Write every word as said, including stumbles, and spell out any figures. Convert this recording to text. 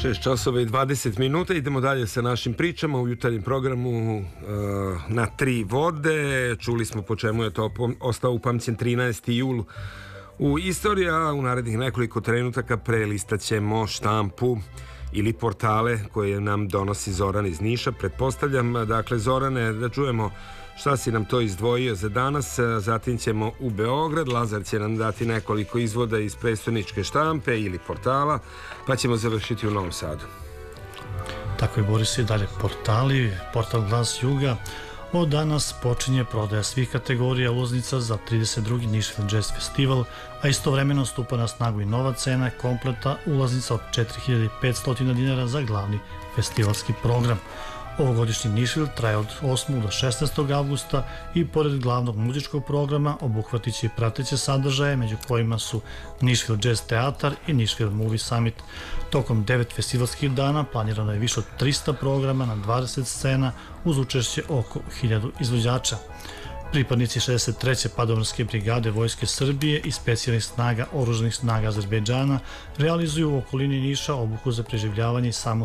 šest časova i dvadeset minuta. Idemo dalje sa našim pričama u jutarnjem programu uh, na tri vode. Čuli smo po čemu je to ostao upamćen trinaesti jul u istoriji, a u narednih nekoliko trenutaka prelistat ćemo štampu ili portale koje nam donosi Zoran iz Niša. Pretpostavljam, dakle, Zorane, da čujemo šta si nam to izdvojio za danas. Zatim ćemo u Beograd. Lazar će nam dati nekoliko izvoda iz prestoničke štampe ili portala, pa ćemo završiti u Novom Sadu. Tako je, Boris, i dalje portali. Portal Glas Juga. Od danas počinje prodaja svih kategorija ulaznica za trideset drugi Nišvil Jazz Festival, a istovremeno stupa na snagu i nova cena kompleta ulaznica od četiri hiljade petsto dinara za glavni festivalski program. Ovogodišnji Nišvil traje od osmog do šesnaestog avgusta i pored glavnog muzičkog programa obuhvatit će i prateće sadržaje, među kojima su Nišvil Jazz Teatar i Nišvil Movie Summit. Tokom devet festivalskih dana planirano je više od trista programa na dvadeset scena uz učešće oko hiljadu izvođača. Pripadnici šezdeset treće padobraske brigade Vojske Srbije i specijalnih snaga oružanih snaga Azerbejdžana realizuju u okolini Niša obuku za preživljavanje i samo